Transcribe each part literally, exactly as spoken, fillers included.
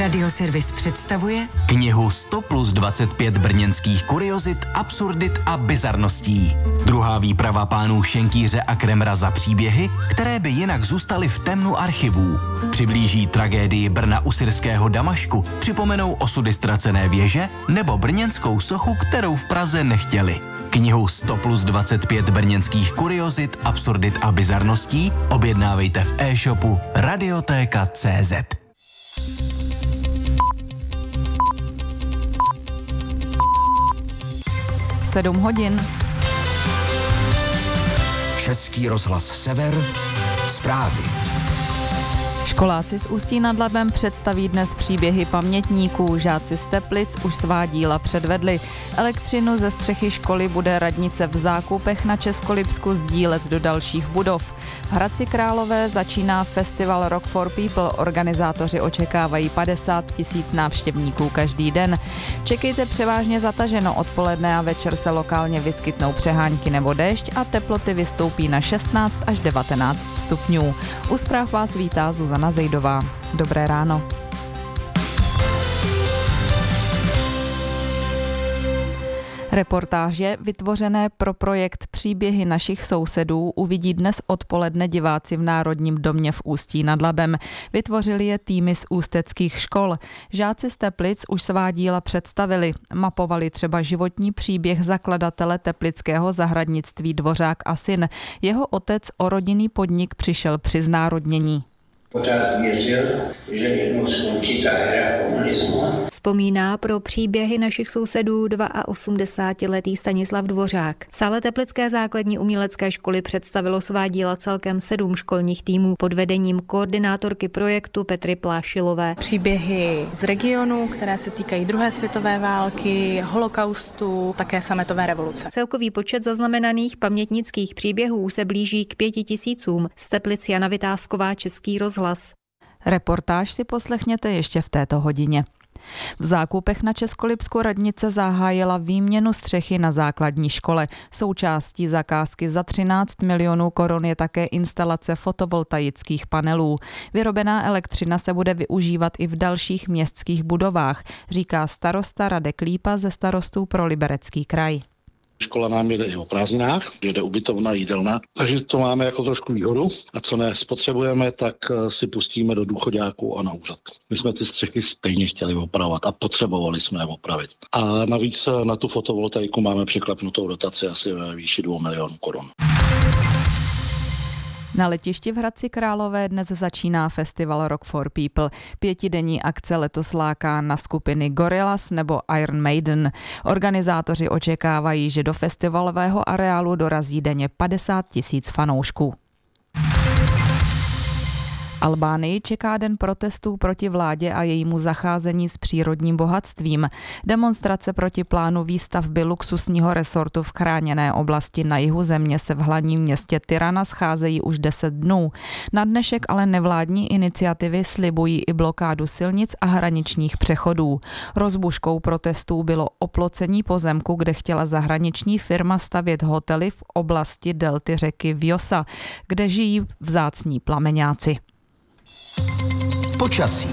Radioservis představuje knihu sto plus dvacet pět brněnských kuriozit, absurdit a bizarností. Druhá výprava pánů Šenkýře a Kremra za příběhy, které by jinak zůstaly v temnu archivů. Přiblíží tragédii Brna u syrského Damašku, připomenou osudy ztracené věže nebo brněnskou sochu, kterou v Praze nechtěli. Knihu sto plus dvacet pět brněnských kuriozit, absurdit a bizarností objednávejte v e-shopu Radiotéka tečka cé zet. sedm hodin. Český rozhlas Sever, zprávy. Školáci z Ústí nad Labem představí dnes příběhy pamětníků. Žáci z Teplic už svá díla předvedli. Elektřinu ze střechy školy bude radnice v Zákupech na Českolipsku sdílet do dalších budov. V Hradci Králové začíná festival Rock for People. Organizátoři očekávají padesát tisíc návštěvníků každý den. Čekejte převážně zataženo, odpoledne a večer se lokálně vyskytnou přehánky nebo déšť a teploty vystoupí na šestnáct až devatenáct stupňů. U zpráv vás vítá Zuzana Zejdová. Dobré ráno. Reportáže vytvořené pro projekt Příběhy našich sousedů uvidí dnes odpoledne diváci v Národním domě v Ústí nad Labem. Vytvořili je týmy z ústeckých škol. Žáci z Teplic už svá díla představili. Mapovali třeba životní příběh zakladatele teplického zahradnictví Dvořák a syn. Jeho otec o rodinný podnik přišel při znárodnění. Pořád věřil, že jednou skončí ta éra komunismu. Vzpomíná pro příběhy našich sousedů osmdesátiletý Stanislav Dvořák. V sále Teplické základní umělecké školy představilo svá díla celkem sedm školních týmů pod vedením koordinátorky projektu Petry Plášilové. Příběhy z regionu, které se týkají druhé světové války, holokaustu, také sametové revoluce. Celkový počet zaznamenaných pamětnických příběhů se blíží k pěti tisícům. Z Teplic Jana Vytázková, Český rozhlas. Reportáž si poslechněte ještě v této hodině. V Zákupech na Českolipsku radnice zahájila výměnu střechy na základní škole. Součástí zakázky za třináct milionů korun je také instalace fotovoltaických panelů. Vyrobená elektřina se bude využívat i v dalších městských budovách, říká starosta Radek Lípa ze Starostů pro Liberecký kraj. Škola nám jede i o prázdninách, jede ubytovna, jídelna, takže to máme jako trošku výhodu. A co nespotřebujeme, tak si pustíme do důchoďáků a na úřad. My jsme ty střechy stejně chtěli opravovat a potřebovali jsme je opravit. A navíc na tu fotovoltaiku máme překlepnutou dotaci asi ve výši dvou milionů korun. Na letišti v Hradci Králové dnes začíná festival Rock for People. Pětidenní akce letos láká na skupiny Gorillaz nebo Iron Maiden. Organizátoři očekávají, že do festivalového areálu dorazí denně padesát tisíc fanoušků. Albánii čeká den protestů proti vládě a jejímu zacházení s přírodním bohatstvím. Demonstrace proti plánu výstavby luxusního resortu v chráněné oblasti na jihu země se v hlavním městě Tirana scházejí už deset dnů. Na dnešek ale nevládní iniciativy slibují i blokádu silnic a hraničních přechodů. Rozbuškou protestů bylo oplocení pozemku, kde chtěla zahraniční firma stavět hotely v oblasti delty řeky Vjosa, kde žijí vzácní plameňáci. Počasí.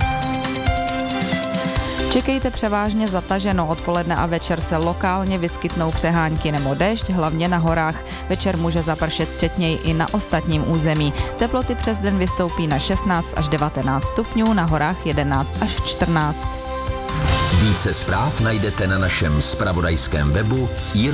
Čekejte převážně zataženo, odpoledne a večer se lokálně vyskytnou přehánky nebo déšť, hlavně na horách. Večer může zapršet četněji i na ostatním území. Teploty přes den vystoupí na šestnáct až devatenáct stupňů, na horách jedenáct až čtrnáct. Více zpráv najdete na našem zpravodajském webu i